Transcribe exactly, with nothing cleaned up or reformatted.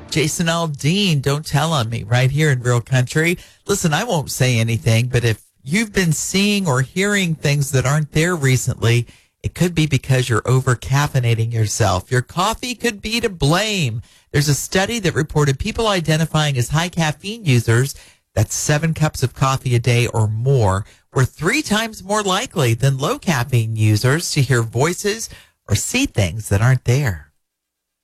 Jason Aldean, Don't Tell on Me, right here in Real Country. Listen, I won't say anything, but if you've been seeing or hearing things that aren't there recently, it could be because you're over-caffeinating yourself. Your coffee could be to blame. There's a study that reported people identifying as high caffeine users, that's seven cups of coffee a day or more, were three times more likely than low caffeine users to hear voices or see things that aren't there.